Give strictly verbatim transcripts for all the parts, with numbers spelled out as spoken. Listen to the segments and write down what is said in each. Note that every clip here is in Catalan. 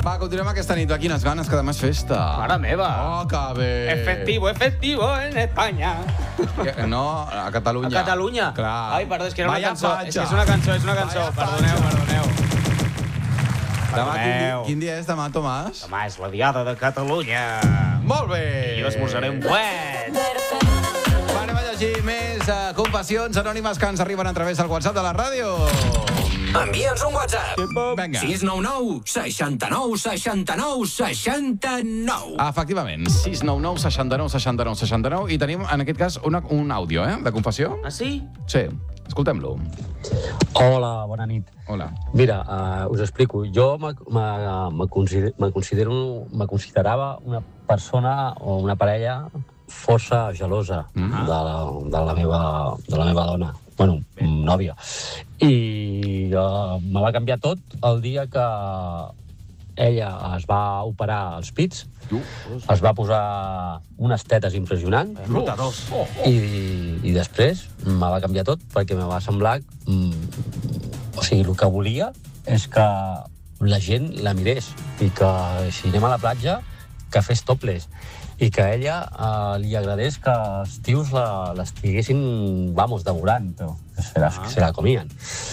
Va, continuem aquesta nit. Quines ganes, que demà és festa. Mare meva. Oh, que bé. Efectivo, efectivo en España. Que, no, a Catalunya. A Catalunya? Clar. Ai, perdó, és que era una Vaya cançó. fatxa. És que és una cançó, és una cançó. Vaya Perdoneu, fatxa. perdoneu. Demà, quin, dia, Perdoneu. quin dia és demà, Tomàs? Demà és la diada de Catalunya. Molt bé. I jo esmorzaré un buet. Va, anem a llegir més uh, confessions anònimes que ens arriben a través del WhatsApp de la ràdio. Envia'ns un WhatsApp. Vinga. sis nou nou, seixanta-nou, seixanta-nou, seixanta-nou. Efectivament, sis nou nou, seixanta-nou, seixanta-nou, seixanta-nou. I tenim, en aquest cas, una, un àudio, eh, de confessió. Ah, sí? Sí, escoltem-lo. Hola, bona nit. Hola. Mira, uh, us explico. Jo me, me, me, consider, me, considero, me considerava una persona o una parella força gelosa Mm-hmm. de, la, de, la meva, de la meva dona. Bueno, nòvia. I uh, me va canviar tot el dia que ella es va operar els pits, Uh, es va posar unes tetes impressionants, Flotadors. oh, oh. i, i després me va canviar tot perquè me va semblar... Mm, o sigui, el que volia és que la gent la mirés i que si anem a la platja que fes topless i que a ella eh, li agradés que els tios la, l'estiguessin, vamos, devorant, però que se la, que se la comien.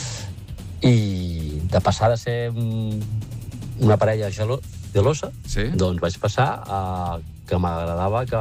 I de passar de ser mm, una parella gelo, gelosa, Sí? doncs vaig passar a que m'agradava que,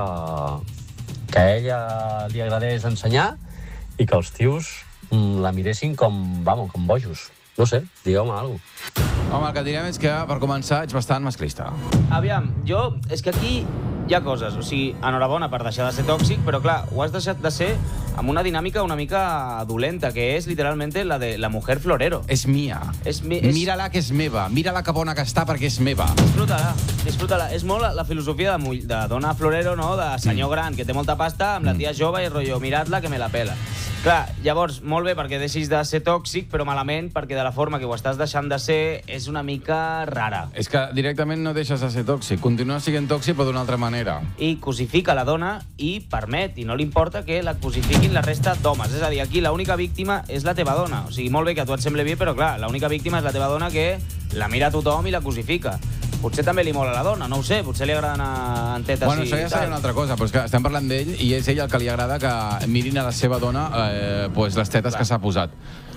que a ella li agradés ensenyar i que els tios mm, la miressin com, vamos, com bojos. No sé, digueu-me alguna cosa. Home, el que direm és que, per començar, ets bastant masclista. Aviam, jo... És que aquí hi ha coses. O sigui, enhorabona per deixar de ser tòxic, però clar, ho has deixat de ser amb una dinàmica una mica dolenta, que és literalment la de la mujer florero. És mia. És mi- és- Mira-la, que és meva. Mira-la que bona que està, perquè és meva. Disfruta-la, disfruta-la. És molt la, la filosofia de, mu- de dona florero, no?, de senyor gran, que té molta pasta, amb la tia jove i rotllo, mirat-la, que me la pela. Clar, llavors, molt bé perquè deixis de ser tòxic, però malament perquè de la forma que ho estàs deixant de ser és una mica rara. És que directament no deixes de ser tòxic. Continua sent tòxic, però d'una altra manera. I cosifica la dona i permet, i no li importa que la cosifiquin la resta d'homes. És a dir, aquí l'única víctima és la teva dona. O sigui, molt bé que a tu et sembli bé, però clar, l'única víctima és la teva dona que la mira a tothom i la cosifica. Potser també li mola a la dona, no ho sé, potser li agrada anar en tetes Bueno, i això ja tal. seria una altra cosa, però és que estem parlant d'ell i és ell el que li agrada que mirin a la seva dona eh, pues les tetes Clar. que s'ha posat.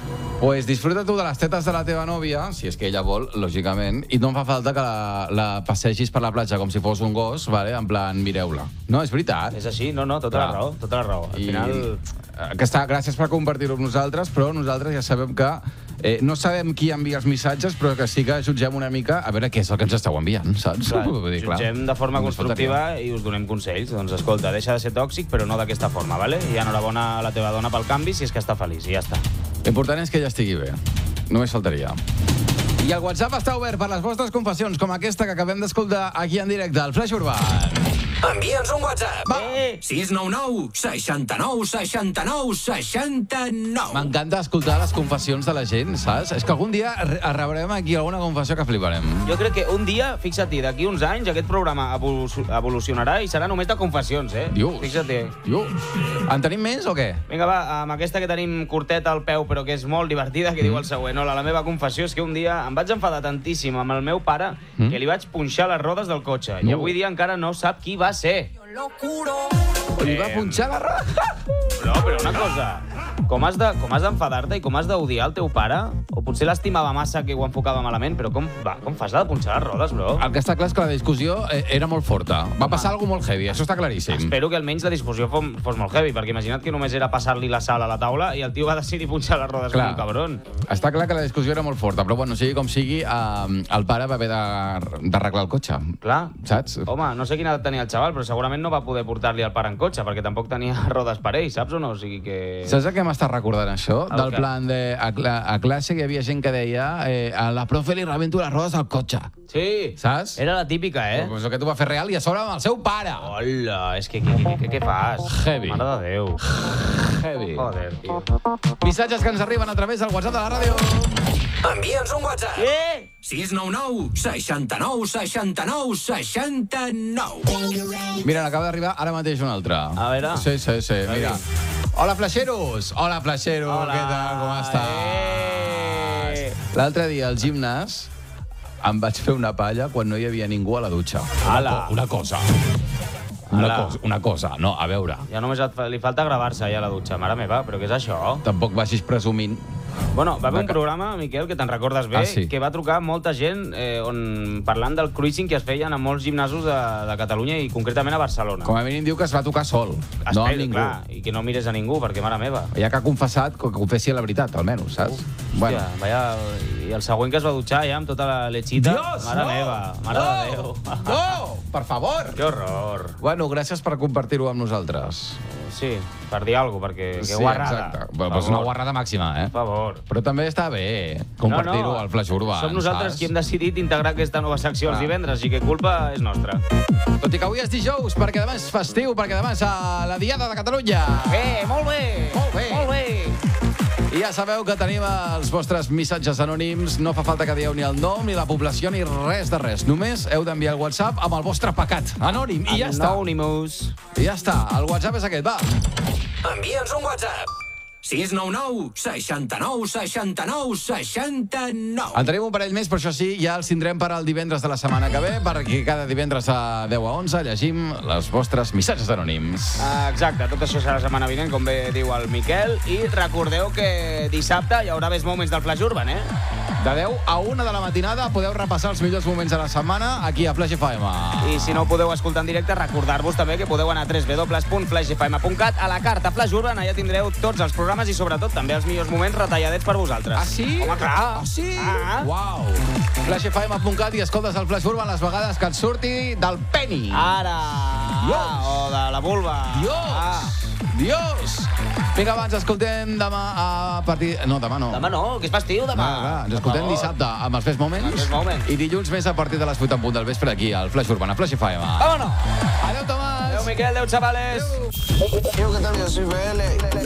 Pues disfruta tu de les tetes de la teva nòvia, si és que ella vol, lògicament, i no em fa falta que la, la passegis per la platja com si fos un gos, vale? En plan, mireu-la. No, és veritat. És així, no, no, tota Clar. la raó, tota la raó. Al I, final... eh, que està, gràcies per compartir-ho amb nosaltres, però nosaltres ja sabem que eh, no sabem qui envia els missatges, però que sí que jutgem una mica a veure què és el que ens esteu enviant, saps? Clar, Vull dir, clar, jutgem de forma només constructiva i us donem consells. Doncs escolta, deixa de ser tòxic, però no d'aquesta forma, vale? I enhorabona a la teva dona pel canvi si és que està feliç, i ja està. L'important és que ella estigui bé. Només faltaria. I el WhatsApp està obert per les vostres confessions, com aquesta que acabem d'escoltar aquí en directe, al Flash Urban. Envia'ns un WhatsApp. Va. sis nou nou, seixanta-nou, seixanta-nou, seixanta-nou. M'encanta escoltar les confessions de la gent, saps? És que algun dia re- rebrem aquí alguna confessió que fliparem. Jo crec que un dia, fixa't-hi, d'aquí uns anys aquest programa evolu- evolucionarà i serà només de confessions, eh? Dius. Fixa't-hi. Dius. En tenim més o què? Vinga, va, amb aquesta que tenim curteta al peu, però que és molt divertida, que mm. diu el següent. Hola, la meva confessió és que un dia em vaig enfadar tantíssim amb el meu pare mm. que li vaig punxar les rodes del cotxe. No. I avui dia encara no sap qui va ser. Li va punxar la roda. No, però una cosa, com has de, com has d'enfadar-te i com has d'odiar el teu pare? O potser l'estimava massa que ho enfocava malament, però com, va, com fas la de punxar les rodes, bro? El que està clar és que la discussió eh, era molt forta. Va passar alguna molt heavy, això està claríssim. Espero que almenys la discussió fos, fos molt heavy, perquè imagina't que només era passar-li la sal a la taula i el tio va decidir punxar les rodes Clar. com un cabron. Està clar que la discussió era molt forta, però bueno, sigui com sigui, eh, el pare va haver de- d'arreglar el cotxe. Clar. Saps? Home, no sé quina edat tenia el xaval, però segurament no va poder portar-li el pare en cotxe, perquè tampoc tenia rodes per ell, saps o no? O sigui que... Saps a què m'està recordant això? El Del què? plan de... A, cla a classe que hi havia gent que deia eh, a la profe li rebento les rodes al cotxe. Sí, Saps? era la típica, eh? Pues això que tu va fer real i a sobre amb el seu pare. Hola, és que què, què, què, què fas? Heavy. Mare de Déu. Heavy. Joder, tio. Missatges que ens arriben a través del WhatsApp de la ràdio. Envia'ns un WhatsApp. Eh! sis nou nou, seixanta-nou, seixanta-nou, seixanta-nou. Mira, n'acaba d'arribar ara mateix un altre. A veure. Sí, sí, sí, mira. Hola, flasheros! Hola, flashero! Hola. Què tal? Com estàs? Eh. L'altre dia al gimnàs em vaig fer una palla quan no hi havia ningú a la dutxa. Ala. Una cosa. Una Ala. cosa, una cosa. No, a veure, Ja només et fa, li falta gravar-se ja a la dutxa. Mare meva, però què és això? tampoc vagis presumint. Bueno, va haver un Va, que- programa, Miquel, que te'n recordes bé, Ah, sí. que va trucar molta gent eh, on, parlant del cruising que es feien a molts gimnasos de, de Catalunya i concretament a Barcelona. Com a mínim diu que es va tocar sol, Espera, no amb ningú. clar, i que no mires a ningú, perquè, mare meva. Ja que ha confessat, que confessi la veritat, almenys, saps? Bueno. Hòstia, vaya... I el següent que es va dutxar ja amb tota la lechita... Dios, mare no! meva, mare no! de Déu. No! Per favor! Que horror. Bueno, gràcies per compartir-ho amb nosaltres. Sí, per dir alguna cosa, perquè que sí, guarrada. exacte. Bueno, pues una guarrada màxima, eh? Per favor. Però també està bé compartir-ho No, no, al Flash Urban, Som nosaltres saps? qui hem decidit integrar aquesta nova secció els Clar. divendres, així que culpa és nostra. Tot i que avui és dijous, perquè demà és festiu, perquè demà és a la Diada de Catalunya. Eh, molt bé! Molt bé. Molt bé! I ja sabeu que tenim els vostres missatges anònims. No fa falta que dieu ni el nom, ni la població, ni res de res. Només heu d'enviar el WhatsApp amb el vostre pecat anònim. I ja està. Anonymous. I ja està. El WhatsApp és aquest, va. Envia'ns un WhatsApp. sis nou nou, seixanta-nou, seixanta-nou, seixanta-nou. En tenim un parell més, però això sí, ja els tindrem per al divendres de la setmana que ve, perquè cada divendres a deu a onze llegim els vostres missatges anònims. Ah, exacte, tot això serà la setmana vinent, com bé diu el Miquel. I recordeu que dissabte hi haurà més moments del Flash Urban, eh? De deu a una de la matinada podeu repassar els millors moments de la setmana aquí a Flash F M. I si no ho podeu escoltar en directe, recordar-vos també que podeu anar a w w w punt flash f m punt cat, a la carta Flash Urban, allà tindreu tots els programes i sobretot també els millors moments retalladets per vosaltres. Ah, sí? Home, clar. Ah, sí? Ah. Uau. flash f m punt cat i escoltes el Flash Urban les vegades que et surti del penny. Ara! Dios. Ah, o de la vulva. Dios! Ah. Dios! Vinga, abans escoltem demà a partir... No, demà no. Demà no, que és festiu, demà. Va, va, ens escoltem Per favor. dissabte amb els Best Moments. Els Best Moments. I dilluns més a partir de les vuit en punt del vespre aquí al Flash Urban, a Flash F M. Vámonos. Adéu, Tomàs! Adéu, Miquel, adéu, xavales. Yo que tal, yo soy B L.